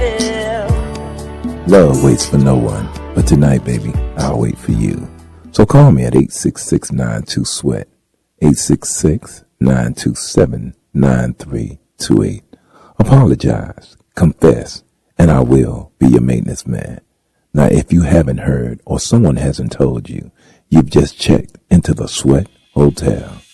Love waits for no one, but tonight, baby, I'll wait for you. So call me at 866-92-SWEAT, 866-927-9328. Apologize, confess, and I will be your maintenance man. Now, if you haven't heard or someone hasn't told you, you've just checked into the Sweat Hotel.